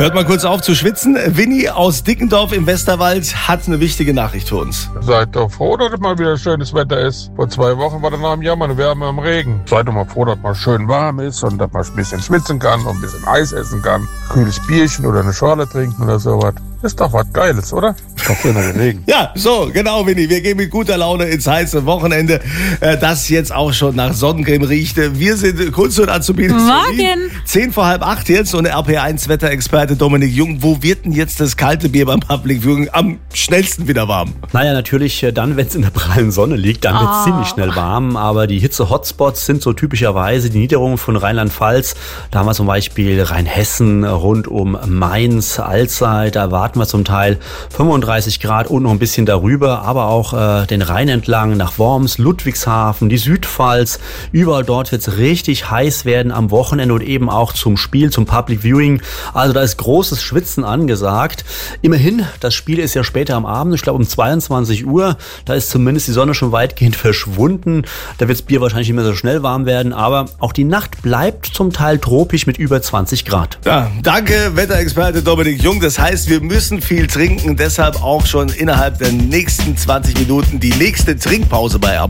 Hört mal kurz auf zu schwitzen. Winnie aus Dickendorf im Westerwald hat eine wichtige Nachricht für uns. Seid doch froh, dass es mal wieder schönes Wetter ist. Vor 2 Wochen war dann nach dem Jahr mal eine Wärme im Regen. Seid doch mal froh, dass mal schön warm ist und dass man ein bisschen schwitzen kann und ein bisschen Eis essen kann. Kühles Bierchen oder eine Schorle trinken oder sowas. Ist doch was Geiles, oder? Doch schöner Regen. Ja, so, genau, Winnie. Wir gehen mit guter Laune ins heiße Wochenende, das jetzt auch schon nach Sonnencreme riecht. Wir sind Kunst und Azubine. Morgen. 7:45 jetzt und RPA1-Wetterexperte Dominik Jung. Wo wird denn jetzt das kalte Bier beim Public Viewing am schnellsten wieder warm? Naja, natürlich dann, wenn es in der prallen Sonne liegt, dann wird es ziemlich schnell warm. Aber die Hitze-Hotspots sind so typischerweise die Niederungen von Rheinland-Pfalz. Da haben wir zum Beispiel Rheinhessen rund um Mainz, Alzey. Da warten wir zum Teil 35 Grad und noch ein bisschen darüber. Aber auch den Rhein entlang nach Worms, Ludwigshafen, die Südpfalz. Überall dort wird es richtig heiß werden am Wochenende und eben auch zum Spiel, zum Public Viewing. Also da ist großes Schwitzen angesagt. Immerhin, das Spiel ist ja später am Abend, ich glaube um 22 Uhr. Da ist zumindest die Sonne schon weitgehend verschwunden. Da wird das Bier wahrscheinlich nicht mehr so schnell warm werden. Aber auch die Nacht bleibt zum Teil tropisch mit über 20 Grad. Ja, danke, Wetterexperte Dominik Jung. Das heißt, wir müssen viel trinken. Deshalb auch schon innerhalb der nächsten 20 Minuten die nächste Trinkpause bei RPA.